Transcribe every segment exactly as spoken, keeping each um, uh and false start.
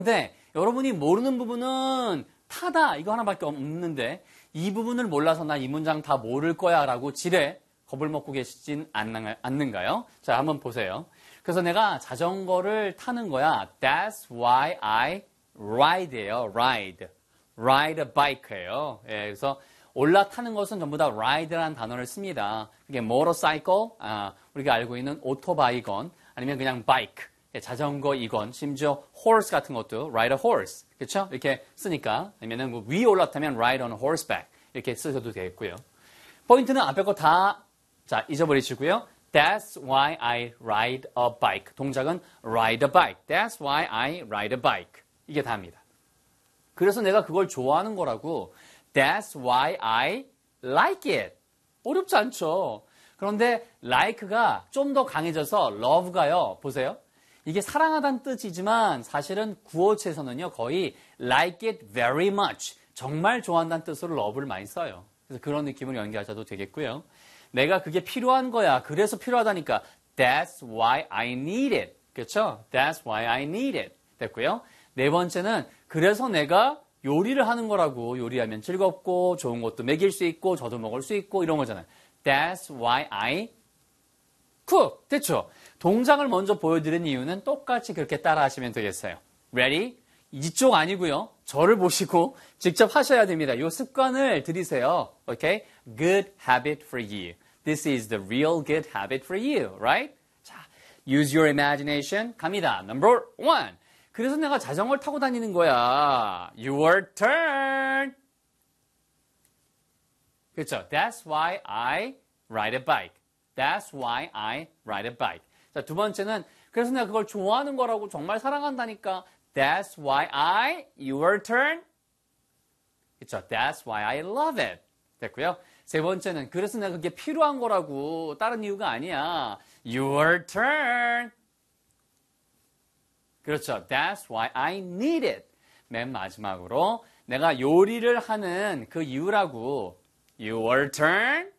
근데 여러분이 모르는 부분은 타다 이거 하나밖에 없는데 이 부분을 몰라서 나 이 문장 다 모를 거야 라고 지레 겁을 먹고 계시진 않는가요? 자, 한번 보세요. 그래서 내가 자전거를 타는 거야. That's why I ride예요. ride. ride a bike예요. 예, 그래서 올라타는 것은 전부 다 ride라는 단어를 씁니다. 그게 motorcycle, 아, 우리가 알고 있는 오토바이건 아니면 그냥 bike, 예, 자전거이건 심지어 horse 같은 것도 ride a horse, 그렇죠? 이렇게 쓰니까 아니면은 뭐 위에 올라타면 ride on a horseback 이렇게 쓰셔도 되겠고요. 포인트는 앞에 거 다 자, 잊어버리시고요. That's why I ride a bike. 동작은 ride a bike. That's why I ride a bike. 이게 다입니다. 그래서 내가 그걸 좋아하는 거라고. That's why I like it. 어렵지 않죠. 그런데 like가 좀 더 강해져서 love가요. 보세요. 이게 사랑하다는 뜻이지만 사실은 구어체에서는요. 거의 like it very much. 정말 좋아한다는 뜻으로 love를 많이 써요. 그래서 그런 느낌으로 연기하셔도 되겠고요. 내가 그게 필요한 거야. 그래서 필요하다니까. That's why I need it. 그렇죠? That's why I need it. 됐고요. 네 번째는 그래서 내가 요리를 하는 거라고. 요리하면 즐겁고 좋은 것도 먹일 수 있고 저도 먹을 수 있고 이런 거잖아요. That's why I cook. 됐죠? 동작을 먼저 보여드린 이유는 똑같이 그렇게 따라 하시면 되겠어요. Ready? 이쪽 아니고요. 저를 보시고 직접 하셔야 됩니다. 이 습관을 들이세요. Okay? Good habit for you. This is the real good habit for you, right? 자, use your imagination. 갑니다. Number one. 그래서 내가 자전거를 타고 다니는 거야. Your turn. 그렇죠? That's why I ride a bike. That's why I ride a bike. 자, 두 번째는 그래서 내가 그걸 좋아하는 거라고 정말 사랑한다니까. That's why I, your turn. 그렇죠? That's why I love it. 됐고요. 세 번째는 그래서 내가 그게 필요한 거라고 다른 이유가 아니야. Your turn. 그렇죠. That's why I need it. 맨 마지막으로 내가 요리를 하는 그 이유라고. Your turn.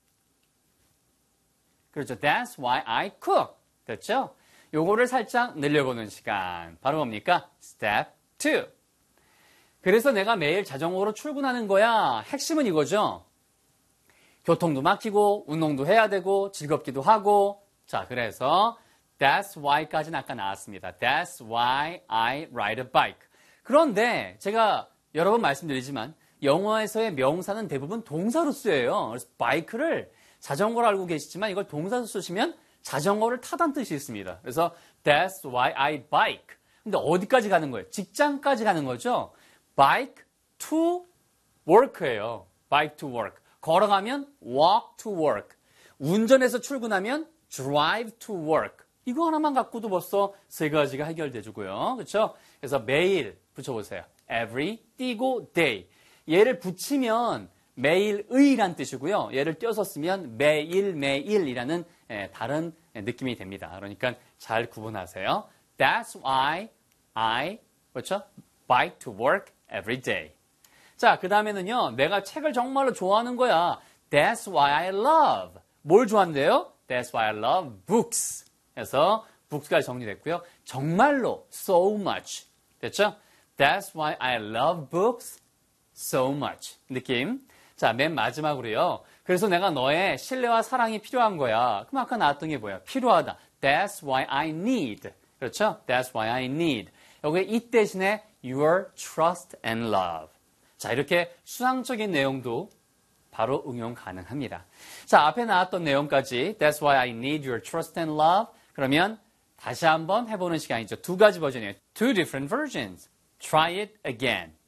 그렇죠. That's why I cook. 됐죠? 요거를 살짝 늘려보는 시간. 바로 뭡니까? Step two. 그래서 내가 매일 자전거로 출근하는 거야. 핵심은 이거죠. 교통도 막히고 운동도 해야 되고 즐겁기도 하고 자 그래서 That's why까지는 아까 나왔습니다. That's why I ride a bike. 그런데 제가 여러 번 말씀드리지만 영어에서의 명사는 대부분 동사로 쓰여요. 그래서 bike를 자전거로 알고 계시지만 이걸 동사로 쓰시면 자전거를 타다는 뜻이 있습니다. 그래서 That's why I bike. 근데 어디까지 가는 거예요? 직장까지 가는 거죠. Bike to work예요. Bike to work. 걸어가면 walk to work. 운전해서 출근하면 drive to work. 이거 하나만 갖고도 벌써 세 가지가 해결돼주고요. 그렇죠? 그래서 매일 붙여보세요. every, 띄고 day. 얘를 붙이면 매일의란 뜻이고요. 얘를 띄어서 쓰면 매일매일이라는 다른 느낌이 됩니다. 그러니까 잘 구분하세요. That's why I, 그렇죠? bike to work every day. 자, 그 다음에는요. 내가 책을 정말로 좋아하는 거야. That's why I love. 뭘 좋아한대요? That's why I love books. 그래서 books까지 정리됐고요. 정말로 so much. 됐죠? That's why I love books so much. 느낌. 자, 맨 마지막으로요. 그래서 내가 너의 신뢰와 사랑이 필요한 거야. 그럼 아까 나왔던 게 뭐야? 필요하다. That's why I need. 그렇죠? That's why I need. 여기 이 대신에 your trust and love. 자, 이렇게 수상적인 내용도 바로 응용 가능합니다. 자, 앞에 나왔던 내용까지 That's why I need your trust and love. 그러면 다시 한번 해보는 시간이죠. 두 가지 버전이에요. Two different versions. Try it again.